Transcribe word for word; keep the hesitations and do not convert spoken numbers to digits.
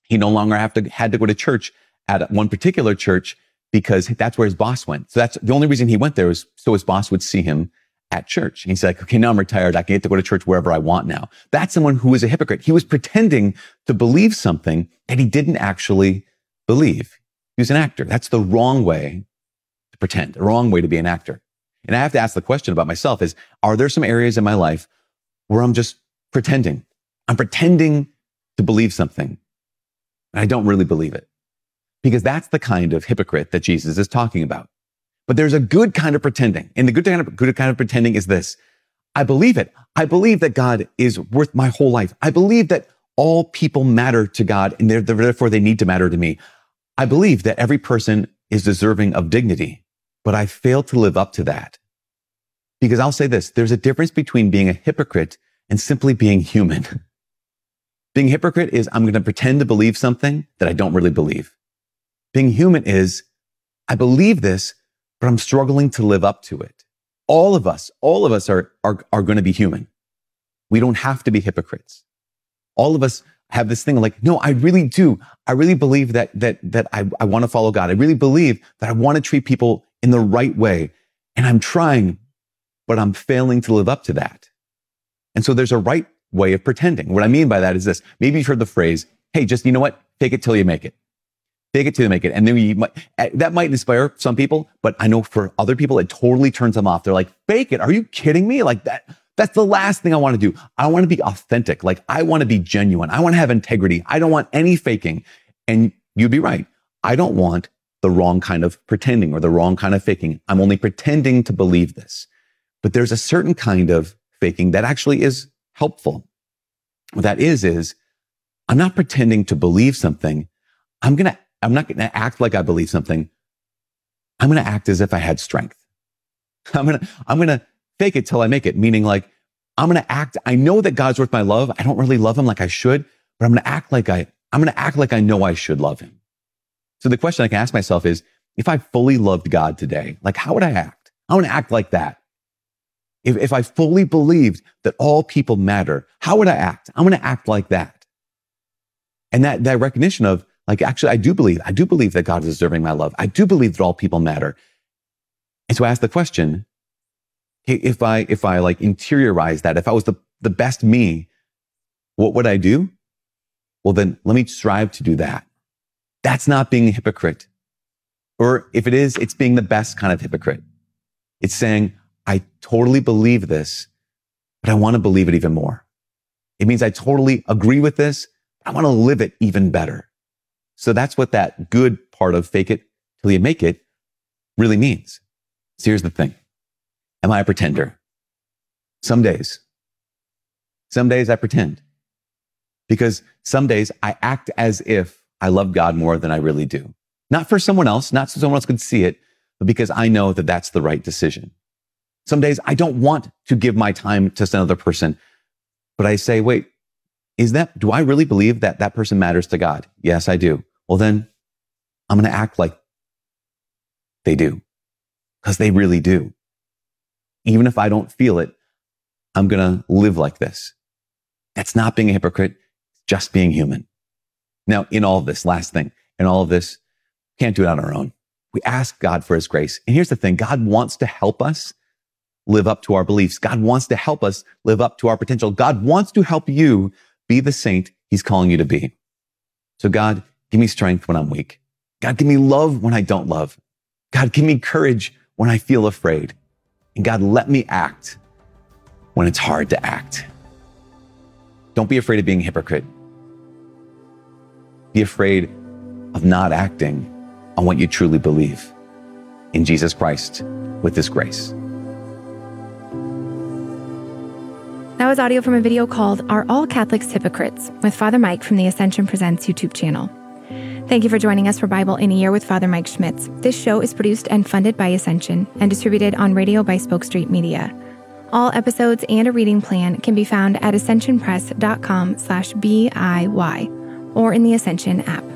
He no longer have to, had to go to church at one particular church because that's where his boss went. So that's the only reason he went there was so his boss would see him at church. And he's like, okay, now I'm retired. I can get to go to church wherever I want now. That's someone who is a hypocrite. He was pretending to believe something that he didn't actually believe. He was an actor. That's the wrong way to pretend, the wrong way to be an actor. And I have to ask the question about myself is, are there some areas in my life where I'm just pretending? I'm pretending to believe something, and I don't really believe it. Because that's the kind of hypocrite that Jesus is talking about. But there's a good kind of pretending. And the good kind of, good kind of pretending is this. I believe it. I believe that God is worth my whole life. I believe that all people matter to God and therefore they need to matter to me. I believe that every person is deserving of dignity, but I fail to live up to that. Because I'll say this, there's a difference between being a hypocrite and simply being human. Being a hypocrite is I'm going to pretend to believe something that I don't really believe. Being human is I believe this, but I'm struggling to live up to it. All of us, all of us are, are, are going to be human. We don't have to be hypocrites. All of us have this thing like, no, I really do. I really believe that, that, that I, I want to follow God. I really believe that I want to treat people in the right way. And I'm trying, but I'm failing to live up to that. And so there's a right way of pretending. What I mean by that is this. Maybe you've heard the phrase, hey, just, you know what? Fake it till you make it. Fake it till you make it. And then you might, that might inspire some people, but I know for other people, it totally turns them off. They're like, fake it. Are you kidding me? Like that, that's the last thing I want to do. I want to be authentic. Like I want to be genuine. I want to have integrity. I don't want any faking. And you'd be right. I don't want the wrong kind of pretending or the wrong kind of faking. I'm only pretending to believe this. But there's a certain kind of faking that actually is helpful. What that is, is I'm not pretending to believe something. I'm going to, I'm not going to act like I believe something. I'm going to act as if I had strength. I'm going to, I'm going to fake it till I make it. Meaning like, I'm going to act. I know that God's worth my love. I don't really love him like I should, but I'm going to act like I, I'm going to act like I know I should love him. So the question I can ask myself is, if I fully loved God today, like how would I act? I want to act like that. If, if I fully believed that all people matter, how would I act? I'm going to act like that. And that, that recognition of like, actually, I do believe, I do believe that God is deserving my love. I do believe that all people matter. And so I ask the question, hey, if I, if I like interiorize that, if I was the, the best me, what would I do? Well, then let me strive to do that. That's not being a hypocrite. Or if it is, it's being the best kind of hypocrite. It's saying, I totally believe this, but I want to believe it even more. It means I totally agree with this, but I want to live it even better. So that's what that good part of fake it till you make it really means. So here's the thing. Am I a pretender? Some days. Some days I pretend. Because some days I act as if I love God more than I really do. Not for someone else, not so someone else could see it, but because I know that that's the right decision. Some days I don't want to give my time to another person, but I say, wait, is that, do I really believe that that person matters to God? Yes, I do. Well, then I'm going to act like they do, because they really do. Even if I don't feel it, I'm going to live like this. That's not being a hypocrite, just being human. Now, in all of this, last thing, in all of this, can't do it on our own. We ask God for his grace. And here's the thing, God wants to help us live up to our beliefs. God wants to help us live up to our potential. God wants to help you be the saint he's calling you to be. So God, give me strength when I'm weak. God, give me love when I don't love. God, give me courage when I feel afraid. And God, let me act when it's hard to act. Don't be afraid of being a hypocrite. Be afraid of not acting on what you truly believe in Jesus Christ with his grace. That was audio from a video called Are All Catholics Hypocrites? With Father Mike from the Ascension Presents YouTube channel. Thank you for joining us for Bible in a Year with Father Mike Schmitz. This show is produced and funded by Ascension and distributed on radio by Spoke Street Media. All episodes and a reading plan can be found at ascensionpress.com slash B I Y or in the Ascension app.